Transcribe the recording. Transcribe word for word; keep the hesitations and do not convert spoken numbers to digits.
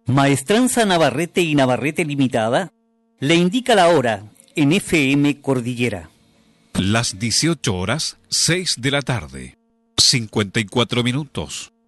Maestranza Navarrete y Navarrete Limitada le indica la hora en F M Cordillera. Las dieciocho horas, seis de la tarde, cincuenta y cuatro minutos.